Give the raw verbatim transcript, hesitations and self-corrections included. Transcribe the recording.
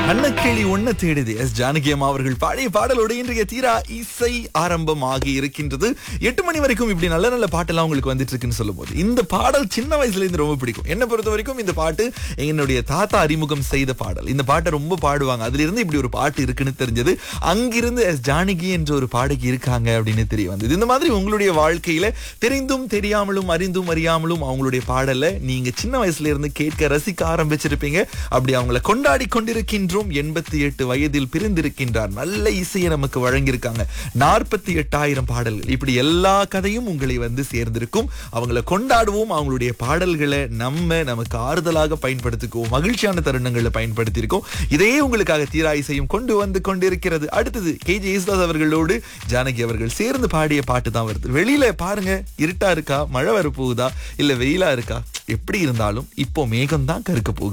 அன்னக்கிளி ஒண்ணு தேடுது எஸ் ஜானகி அம்மா அவர்கள் பாடிய பாடலோடு இன்றைய தீரா இசை ஆரம்பமாகி இருக்கின்றது. எட்டு மணி வரைக்கும் இப்படி நல்ல நல்ல பாட்டெல்லாம் உங்களுக்கு வந்துட்டு இருக்குன்னு சொல்லும் போது இந்த பாடல் சின்ன வயசுல இருந்து ரொம்ப பிடிக்கும். என்ன பொறுத்த வரைக்கும் இந்த பாட்டு என்னுடைய தாத்தா அறிமுகம் செய்த பாடல். இந்த பாட்டை ரொம்ப பாடுவாங்க. அதுல இருந்து இப்படி ஒரு பாட்டு இருக்குன்னு தெரிஞ்சது. அங்கிருந்து எஸ் ஜானகி என்ற ஒரு பாடகி இருக்காங்க அப்படின்னு தெரிய வந்தது. இந்த மாதிரி உங்களுடைய வாழ்க்கையில தெரிந்தும் தெரியாமலும் அறிந்தும் அறியாமலும் அவங்களுடைய பாடலை நீங்க சின்ன வயசுல இருந்து கேட்க ரசிக்க ஆரம்பிச்சிருப்பீங்க. அப்படி அவங்களை கொண்டாடி கொண்டிருக்கின்ற எண்பத்தி எட்டு வயதில் பிரிந்திருக்கின்றார். நல்ல இசையை நமக்கு வழங்கியிருக்காங்க. நாற்பத்தி எட்டாயிரம் பாடல்கள். இப்படி எல்லா கதையும் உங்களை வந்து சேர்ந்திருக்கும். அவங்களை கொண்டாடுவோம். அவங்களுடைய பாடல்களை நம்ம நமக்கு ஆறுதலாக பயன்படுத்திக்குவோம். மகிழ்ச்சியான தருணங்களை பயன்படுத்தியிருக்கோம். இதே உங்களுக்காக தீரா இசையும் கொண்டு வந்து கொண்டிருக்கிறது. அடுத்தது கே ஜே யேசுதாஸ் அவர்களோடு ஜானகி அவர்கள் சேர்ந்து பாடிய பாட்டு தான் வருது. வெளியில பாருங்க, இருட்டா இருக்கா, மழை வரப்போகுதா, இல்ல வெயிலா இருக்கா, எப்படி இருந்தாலும் இப்போ மேகம் தான் கருக்க போகுது.